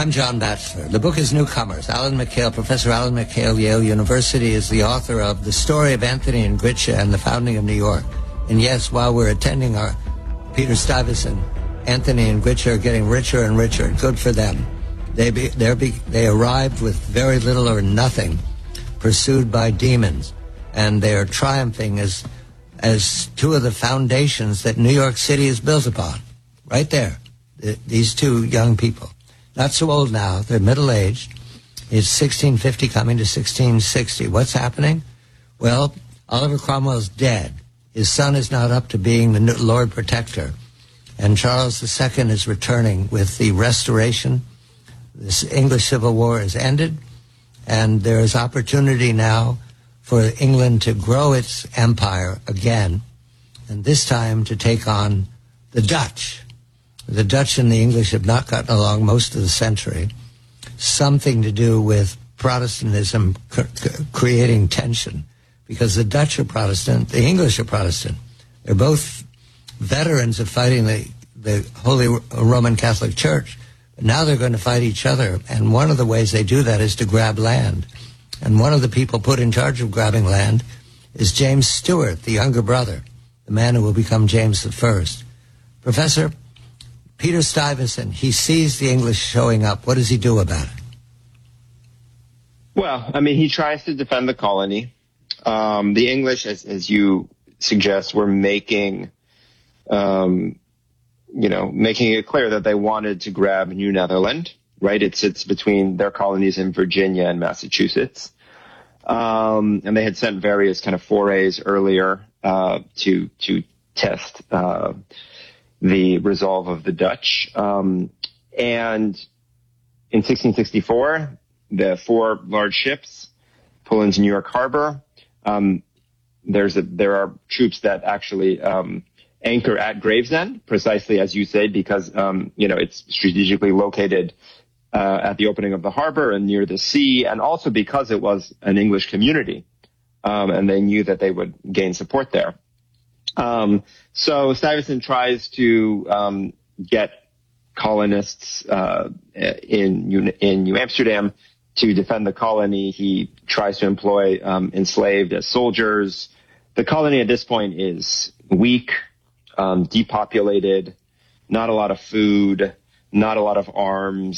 I'm John Batchelor. The book is Newcomers. Professor Alan McHale, Yale University, is the author of The Story of Anthony and Gritcha and the Founding of New York. And yes, while we're attending our Peter Stuyvesant, Anthony and Gritcha are getting richer and richer. Good for them. They arrived with very little or nothing, pursued by demons, and they are triumphing as two of the foundations that New York City is built upon. Right there, these two young people. Not so old now. They're middle-aged. It's 1650 coming to 1660. What's happening? Well, Oliver Cromwell's dead. His son is not up to being the Lord Protector. And Charles II is returning with the Restoration. This English Civil War is ended, and there is opportunity now for England to grow its empire again, and this time to take on the Dutch. The Dutch and the English have not gotten along most of the century. Something to do with Protestantism creating tension, because the Dutch are Protestant, the English are Protestant. They're both veterans of fighting the Holy Roman Catholic Church, but now they're going to fight each other, and one of the ways they do that is to grab land. And one of the people put in charge of grabbing land is James Stewart, the younger brother, the man who will become James I. Professor, Peter Stuyvesant, he sees the English showing up. What does he do about it? Well, I mean, he tries to defend the colony. The English, as you suggest, were making it clear that they wanted to grab New Netherland, right? It sits between their colonies in Virginia and Massachusetts. And they had sent various kind of forays earlier to test the resolve of the Dutch. And in 1664, the 4 large ships pull into New York Harbor. There are troops that actually anchor at Gravesend, precisely as you say, because it's strategically located at the opening of the harbor and near the sea, and also because it was an English community, and they knew that they would gain support there. So Stuyvesant tries to get colonists in New Amsterdam to defend the colony. He tries to employ enslaved as soldiers. The colony at this point is weak, depopulated, not a lot of food, not a lot of arms.